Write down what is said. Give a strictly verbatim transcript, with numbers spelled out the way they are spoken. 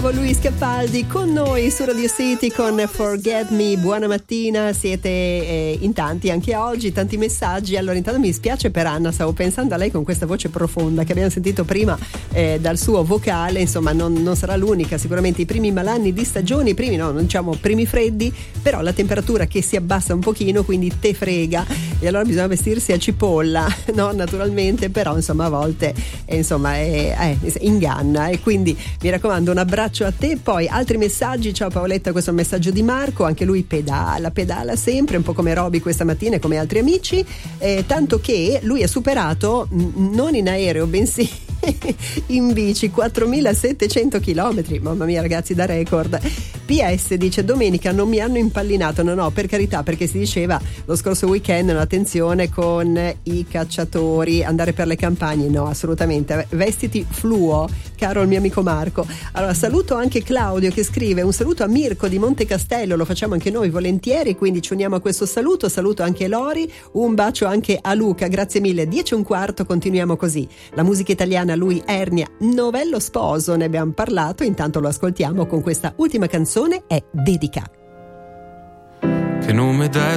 nuovo Luis Capaldi con noi su Radio City con Forget Me. Buona mattina, siete eh, in tanti anche oggi, tanti messaggi. Allora, intanto mi dispiace per Anna, stavo pensando a lei con questa voce profonda che abbiamo sentito prima eh, dal suo vocale. Insomma, non, non sarà l'unica, sicuramente i primi malanni di stagione, i primi no, non diciamo primi freddi, però la temperatura che si abbassa un pochino, quindi te frega, e allora bisogna vestirsi a cipolla, no? Naturalmente, però insomma a volte eh, insomma è, è, inganna, e quindi mi raccomando un abbraccio a te. Poi altri messaggi. Ciao Paoletta, questo è un messaggio di Marco, anche lui pedala pedala sempre, un po' come Roby questa mattina e come altri amici, eh, tanto che lui ha superato mh, non in aereo bensì in bici quattromilasettecento chilometri. Mamma mia ragazzi, da record. P S dice: domenica non mi hanno impallinato. No no, per carità, perché si diceva lo scorso weekend attenzione con i cacciatori, andare per le campagne, no assolutamente, vestiti fluo, caro il mio amico Marco. Allora saluto anche Claudio che scrive: un saluto a Mirko di Monte Castello, lo facciamo anche noi volentieri, quindi ci uniamo a questo saluto. Saluto anche Lori, un bacio anche a Luca, grazie mille. Dieci e un quarto, continuiamo così. La musica italiana, lui Ernia, novello sposo, ne abbiamo parlato, intanto lo ascoltiamo con questa ultima canzone, è Dedica. Che nome dai